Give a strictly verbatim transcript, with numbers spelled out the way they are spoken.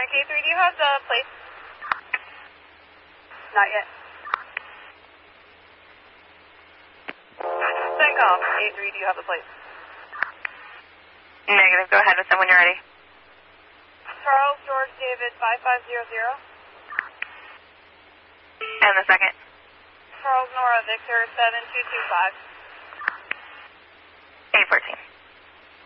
K three, do you have the plate? Not yet. CENTCOM, K three, do you have the plate? Negative. Go ahead with them when you're ready. Charles George David five five zero zero. And the second. Charles Nora Victor seven two two five. eight fourteen.